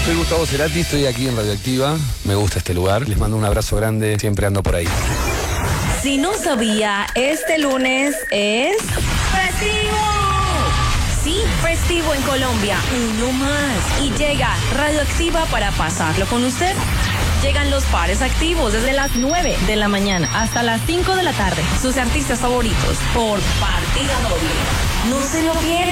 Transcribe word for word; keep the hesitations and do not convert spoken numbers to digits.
Soy Gustavo Cerati, estoy aquí en Radioactiva. Me gusta este lugar. Les mando un abrazo grande. Siempre ando por ahí. Si no sabía, este lunes es festivo. Sí, festivo en Colombia. Uno más. Y llega Radioactiva para pasarlo con usted. Llegan los pares activos desde las nueve de la mañana hasta las cinco de la tarde. Sus artistas favoritos por partida doble. No se lo pierdan.